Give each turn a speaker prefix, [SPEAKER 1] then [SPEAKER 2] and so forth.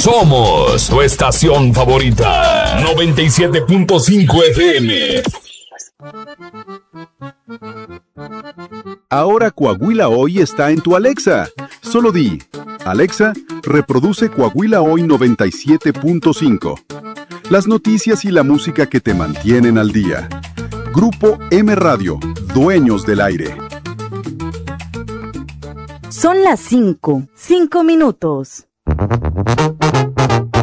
[SPEAKER 1] Somos tu estación favorita. 97.5 FM.
[SPEAKER 2] Ahora Coahuila Hoy está en tu Alexa. Solo di, Alexa, reproduce Coahuila Hoy 97.5. Las noticias y la música que te mantienen al día. Grupo M Radio, dueños del aire.
[SPEAKER 3] Son las 5:05.